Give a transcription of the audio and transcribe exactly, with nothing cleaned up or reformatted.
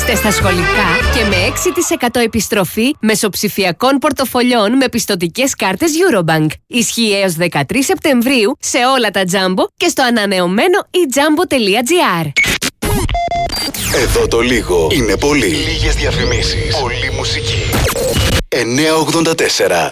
Είστε στα σχολικά και με έξι τοις εκατό επιστροφή μεσοψηφιακών πορτοφολιών με πιστωτικές κάρτες Eurobank. Ισχύει έως δεκατρείς Σεπτεμβρίου σε όλα τα Jumbo και στο ανανεωμένο e jumbo τελεία gr. Εδώ το λίγο είναι πολύ. Λίγες διαφημίσεις, πολλή μουσική. εννιακόσια ογδόντα τέσσερα